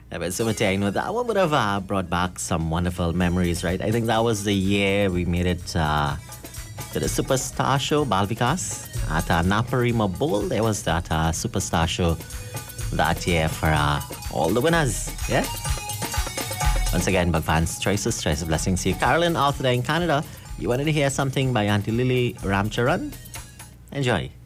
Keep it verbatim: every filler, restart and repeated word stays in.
Yeah, but so you know, that one would have uh, brought back some wonderful memories, right? I think that was the year we made it uh, to the Superstar Show, Balvikas, at uh, Naparima Bowl. There was that uh, Superstar Show that year for uh, all the winners, yeah? Once again, Bhagwan's choices, choice of blessings to you. Carolyn, out there in Canada, you wanted to hear something by Auntie Lily Ramcharan? Enjoy.